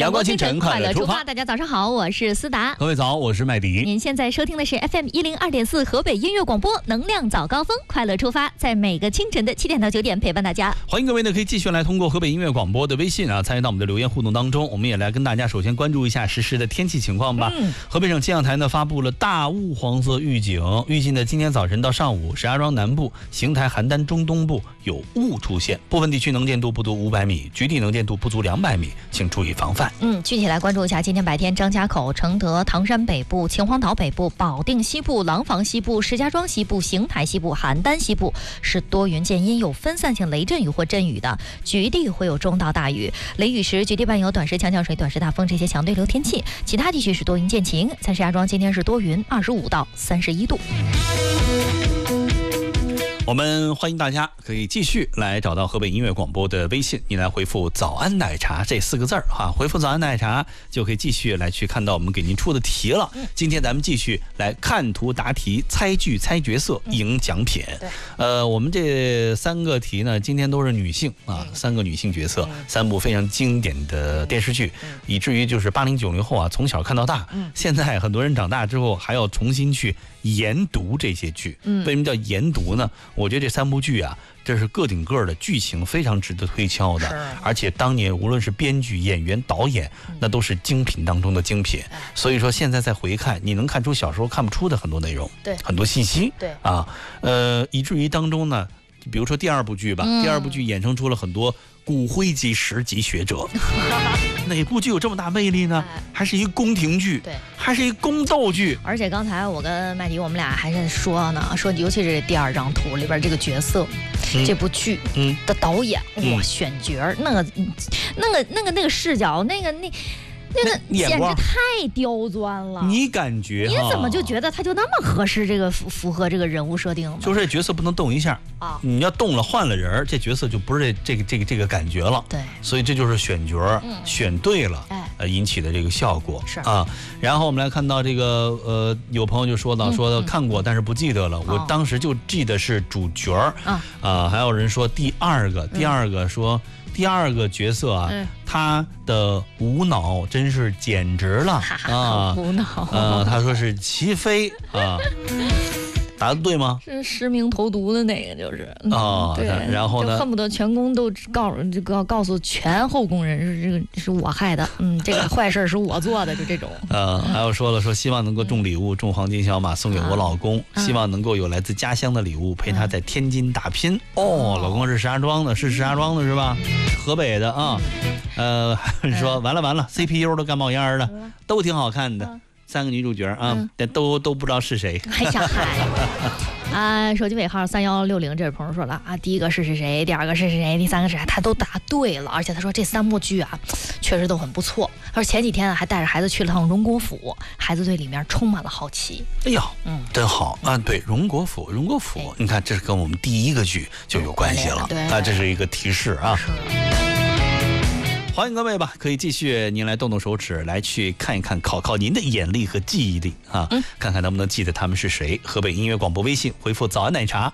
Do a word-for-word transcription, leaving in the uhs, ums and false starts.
阳光清晨，快乐出发。 大家早上好，我是思达。 各位早，我是麦迪。 您现在收听的是 F M 一零二点四河北音乐广播，能量早高峰，快乐出发，在每个清晨的七点到九点陪伴大家。 欢迎各位呢，可以继续来通过河北音乐广播的微信啊，参与到我们的留言互动当中。我们也来跟大家首先关注一下实时的天气情况吧。嗯、河北省气象台呢发布了大雾黄色预警，预计呢今天早晨到上午，石家庄南部、邢台、邯郸中东部有雾出现，部分地区能见度不足五百米，局地能见度不足两百米，请注意防范。 嗯，具体来关注一下，今天白天张家口、承德、唐山北部、秦皇岛北部、保定西部、廊坊西部、石家庄西部、邢台西部、邯郸西部是多云见阴，有分散性雷阵雨或阵雨的，局地会有中到大雨，雷雨时局地伴有短时强降水、短时大风这些强对流天气。其他地区是多云见晴。在石家庄今天是多云，二十五到三十一度。 我们欢迎大家可以继续来找到河北音乐广播的微信，你来回复早安奶茶这四个字儿哈，回复早安奶茶就可以继续来去看到我们给您出的题了。今天咱们继续来看图答题，猜剧猜角色赢奖品。对，呃，我们这三个题呢，今天都是女性啊，三个女性角色，三部非常经典的电视剧，以至于就是八零九零后啊，从小看到大。现在很多人长大之后还要重新去研读这些剧。为什么叫研读呢？我觉得这三部剧啊，这是个顶个的剧情非常值得推敲的，而且当年无论是编剧、演员、导演，那都是精品当中的精品。所以说现在再回看，你能看出小时候看不出的很多内容，对，很多信息，对啊，呃，以至于当中呢，比如说第二部剧吧，嗯、第二部剧衍生出了很多骨灰级、十级学者。哪部剧有这么大魅力呢？还是一个宫廷剧，对，还是一个宫斗剧。 而且刚才我跟麦迪我们俩还是说呢，说尤其是第二张图里边这个角色，嗯、这部剧的导演，嗯、哇，选角那个、那个、那个、那个视角，那个那。那个简直太刁钻了， 你感觉你怎么就觉得他就那么合适这个符符合这个人物设定呢？ 就是这角色不能动一下啊，你要动了换了人，这角色就不是这这个这个这个感觉了。对，所以这就是选角、嗯、选对了，哎，呃引起的这个效果是啊。然后我们来看到这个呃，有朋友就说到、嗯、说看过但是不记得了，嗯、我当时就记得是主角啊啊，还有人说第二个，第二个说。嗯第二个角色啊，嗯、他的无脑真是简直了啊！ 无脑， 呃，他说是齐飞啊，答的对吗？ 是实名投毒的那个，就是啊、哦，对，然后呢， 恨不得全宫都告这个告诉全后宫人是这个是我害的，嗯，这个坏事是我做的，就这种。呃， 还有说了说希望能够中礼物，中黄金小马送给我老公，啊、希望能够有来自家乡的礼物陪他在天津打拼。嗯、哦，老公是石家庄的，是石家庄的是吧？河北的啊，呃，说完了完了 ，C P U 都干冒烟了，都挺好看的。三个女主角啊，但、嗯、都都不知道是谁。 还想嗨啊！手机尾号三幺六零，这位朋友说了啊，第一个是是谁，第二个是是谁，第三个是谁，他都答对了。而且他说这三部剧啊，确实都很不错。而前几天啊，还带着孩子去了趟荣国府，孩子对里面充满了好奇。 哎呀，嗯，真好啊！对，荣国府，荣国府，你看这是跟我们第一个剧就有关系了。对，啊，这是一个提示啊。是。欢迎各位吧，可以继续您来动动手指，来去看一看，考考您的眼力和记忆力啊，嗯、看看能不能记得他们是谁。河北音乐广播微信回复早安奶茶